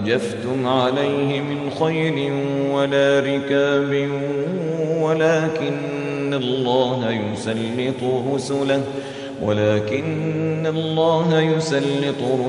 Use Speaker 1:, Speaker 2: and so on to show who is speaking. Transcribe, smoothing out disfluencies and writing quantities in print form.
Speaker 1: جفتم عليه من خيل ولا ركاب ولكن الله يسلط